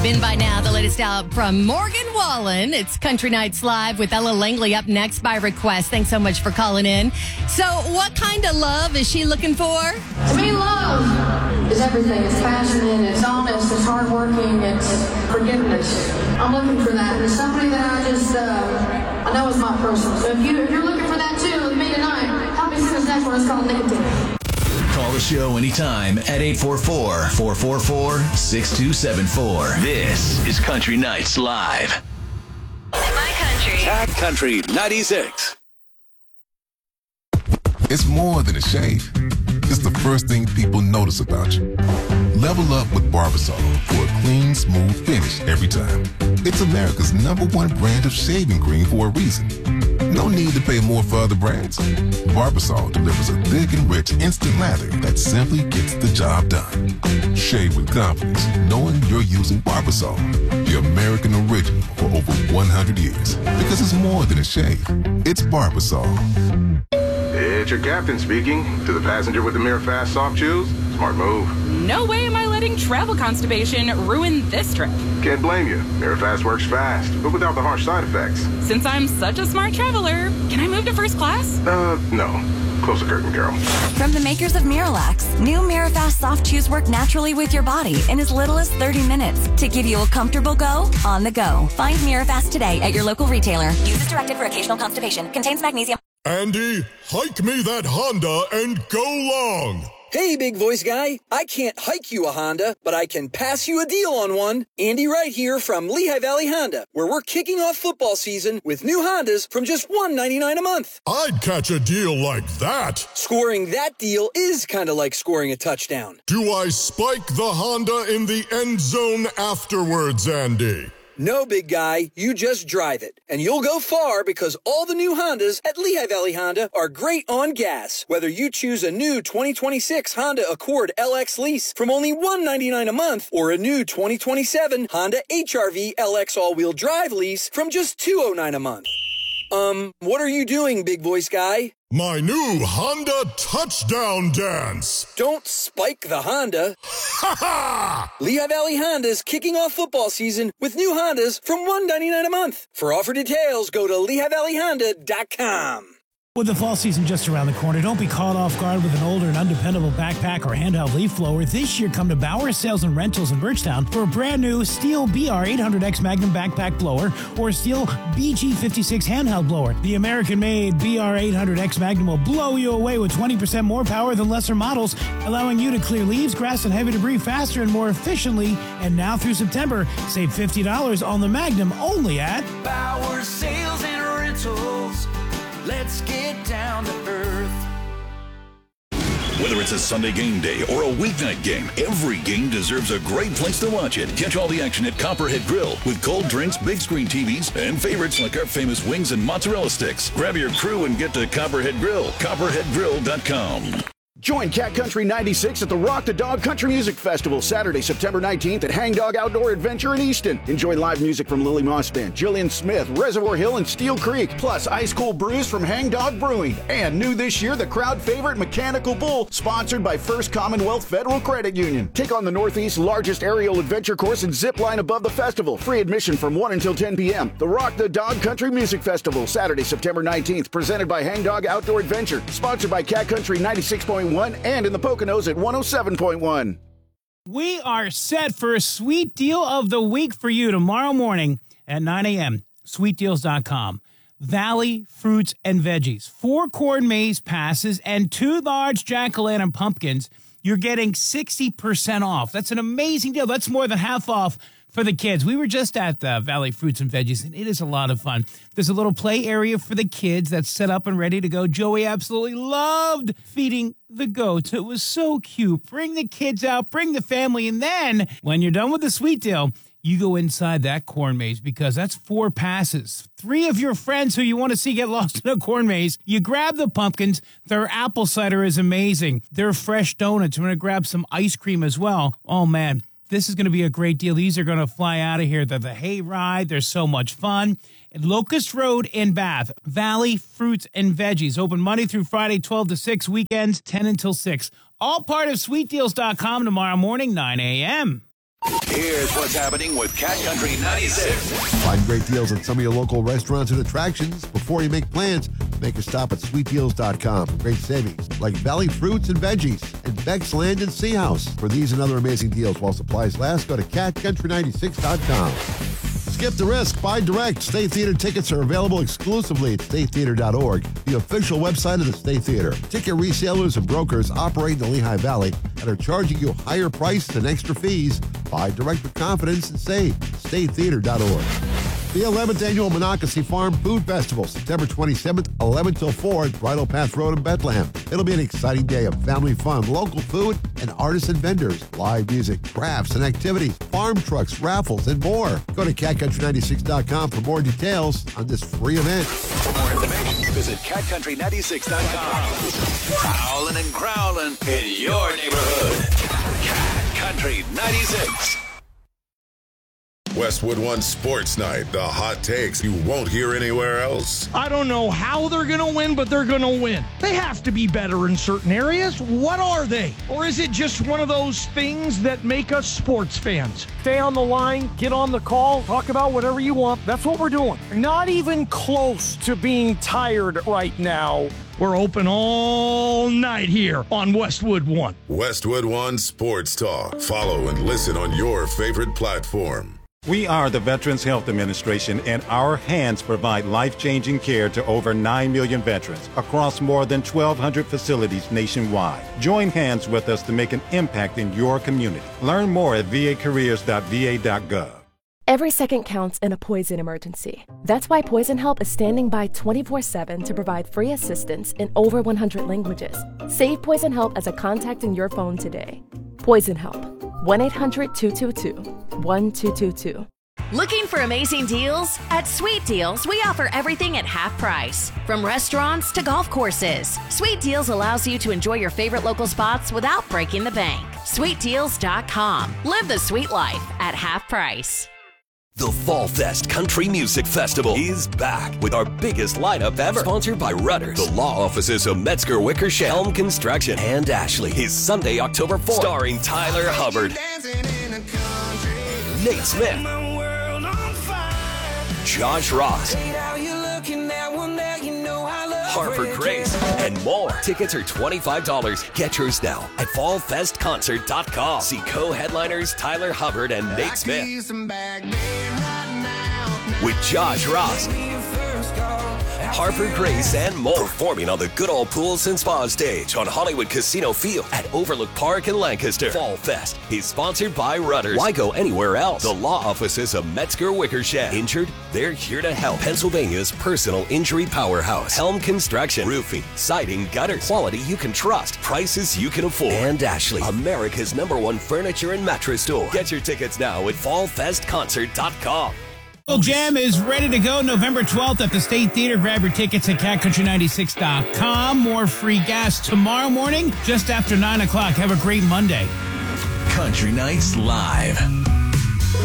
Been by now, the latest out from Morgan Wallen. It's Country Nights Live with Ella Langley up next by request. Thanks so much for calling in. So what kind of love is she looking for? To me, love is everything. It's passionate, it's honest, it's hardworking, it's forgiveness. I'm looking for that. And somebody that I know is my person. So if you're looking for that too, with me tonight, help me sing this next one. It's called Nicotine. Call the show anytime at 844-444-6274. This is Country Nights Live. My country. Cat Country 96. It's more than a shave. It's the first thing people notice about you. Level up with Barbasol for a clean, smooth finish every time. It's America's #1 brand of shaving cream for a reason. No need to pay more for other brands. Barbasol delivers a thick and rich instant lather that simply gets the job done. Shave with confidence, knowing you're using Barbasol, the American original for over 100 years. Because it's more than a shave. It's Barbasol. It's your captain speaking. To the passenger with the Mirror Fast soft chews, smart move. No way am I letting travel constipation ruin this trip. Can't blame you. Mirror Fast works fast, but without the harsh side effects. Since I'm such a smart traveler, can I move to first class? No. Close the curtain, Carol. From the makers of Miralax, new Mirafast soft chews work naturally with your body in as little as 30 minutes to give you a comfortable go on the go. Find Mirafast today at your local retailer. Use as directed for occasional constipation. Contains magnesium. Andy, hike me that Honda and go long. Hey, big voice guy. I can't hike you a Honda, but I can pass you a deal on one. Andy Wright here from Lehigh Valley Honda, where we're kicking off football season with new Hondas from just $199 a month. I'd catch a deal like that. Scoring that deal is kind of like scoring a touchdown. Do I spike the Honda in the end zone afterwards, Andy? No, big guy, you just drive it. And you'll go far because all the new Hondas at Lehigh Valley Honda are great on gas. Whether you choose a new 2026 Honda Accord LX lease from only $199 a month or a new 2027 Honda HR-V LX all-wheel drive lease from just $209 a month. What are you doing, big voice guy? My new Honda touchdown dance. Don't spike the Honda. Ha ha! Lehigh Valley Honda's kicking off football season with new Hondas from $199 a month. For offer details, go to LehighValleyHonda.com. With the fall season just around the corner, don't be caught off guard with an older and undependable backpack or handheld leaf blower. This year, come to Bauer Sales and Rentals in Bridgetown for a brand new Steel BR800X Magnum backpack blower or Steel BG56 handheld blower. The American-made BR800X Magnum will blow you away with 20% more power than lesser models, allowing you to clear leaves, grass, and heavy debris faster and more efficiently. And now through September, save $50 on the Magnum only at Bauer Sales and Rentals. Let's get down to earth. Whether it's a Sunday game day or a weeknight game, every game deserves a great place to watch it. Catch all the action at Copperhead Grill with cold drinks, big screen TVs, and favorites like our famous wings and mozzarella sticks. Grab your crew and get to Copperhead Grill, copperheadgrill.com. Join Cat Country 96 at the Rock the Dog Country Music Festival, Saturday, September 19th at Hang Dog Outdoor Adventure in Easton. Enjoy live music from Lily Moss Band, Jillian Smith, Reservoir Hill, and Steel Creek, plus ice cool brews from Hang Dog Brewing. And new this year, the crowd favorite Mechanical Bull, sponsored by First Commonwealth Federal Credit Union. Take on the Northeast's largest aerial adventure course and zip line above the festival. Free admission from 1 until 10 p.m. The Rock the Dog Country Music Festival, Saturday, September 19th, presented by Hang Dog Outdoor Adventure, sponsored by Cat Country 96.1 and in the Poconos at 107.1. We are set for a sweet deal of the week for you tomorrow morning at 9 a.m. SweetDeals.com. Valley Fruits and Veggies. 4 corn maze passes and 2 large jack-o'-lantern pumpkins. You're getting 60% off. That's an amazing deal. That's more than half off for the kids. We were just at the Valley Fruits and Veggies, and it is a lot of fun. There's a little play area for the kids that's set up and ready to go. Joey absolutely loved feeding the goats. It was so cute. Bring the kids out, bring the family, and then when you're done with the sweet deal, you go inside that corn maze because that's 4 passes. 3 of your friends who you want to see get lost in a corn maze. You grab the pumpkins. Their apple cider is amazing. Their fresh donuts. We're going to grab some ice cream as well. Oh, man. This is going to be a great deal. These are going to fly out of here. They're the hayride. They're so much fun. At Locust Road in Bath, Valley Fruits and Veggies. Open Monday through Friday, 12 to 6. Weekends, 10 until 6. All part of SweetDeals.com tomorrow morning, 9 a.m. Here's what's happening with Cat Country 96. Find great deals at some of your local restaurants and attractions. Before you make plans, make a stop at sweetdeals.com. Great savings like Valley Fruits and Veggies and Beck's Land and Sea House. For these and other amazing deals while supplies last, go to catcountry96.com. Skip the risk. Buy direct. State Theater tickets are available exclusively at statetheater.org, the official website of the State Theater. Ticket resellers and brokers operate in the Lehigh Valley and are charging you higher prices and extra fees. Buy direct with confidence and save. statetheater.org. The 11th Annual Monocacy Farm Food Festival, September 27th, 11 till 4 at Bridle Path Road in Bethlehem. It'll be an exciting day of family fun, local food, and artisan vendors, live music, crafts and activities, farm trucks, raffles, and more. Go to catcountry96.com for more details on this free event. For more information, visit catcountry96.com. Prowling and growling in your neighborhood. Cat Country 96. Westwood One Sports Night, the hot takes you won't hear anywhere else. I don't know how they're going to win, but they're going to win. They have to be better in certain areas. What are they? Or is it just one of those things that make us sports fans? Stay on the line, get on the call, talk about whatever you want. That's what we're doing. Not even close to being tired right now. We're open all night here on Westwood One. Westwood One Sports Talk. Follow and listen on your favorite platform. We are the Veterans Health Administration, and our hands provide life-changing care to over 9 million veterans across more than 1,200 facilities nationwide. Join hands with us to make an impact in your community. Learn more at vacareers.va.gov. Every second counts in a poison emergency. That's why Poison Help is standing by 24/7 to provide free assistance in over 100 languages. Save Poison Help as a contact in your phone today. Poison Help. 1-800-222-1222. Looking for amazing deals? At Sweet Deals, we offer everything at half price. From restaurants to golf courses, Sweet Deals allows you to enjoy your favorite local spots without breaking the bank. SweetDeals.com. Live the sweet life at half price. The Fall Fest Country Music Festival is back with our biggest lineup ever. Sponsored by Rudders, the law offices of Metzger Wickersham, Helm Construction, and Ashley. Is Sunday, October 4th. Starring Tyler Hubbard, Nate Smith, Josh Ross, Harper Grace, and more. Tickets are $25. Get yours now at fallfestconcert.com. See co-headliners Tyler Hubbard and Nate Smith. With Josh Ross, Harper Grace, and more. Performing on the Good Old Pools and Spa stage on Hollywood Casino Field at Overlook Park in Lancaster. Fall Fest is sponsored by Rudders. Why go anywhere else? The law offices of Metzger Wickersham. Injured? They're here to help. Pennsylvania's personal injury powerhouse. Helm Construction. Roofing, siding, gutters. Quality you can trust. Prices you can afford. And Ashley, America's #1 furniture and mattress store. Get your tickets now at fallfestconcert.com. Jam is ready to go November 12th at the State Theater. Grab your tickets at catcountry96.com. More free gas tomorrow morning just after 9 o'clock. Have a great Monday. Country Nights Live.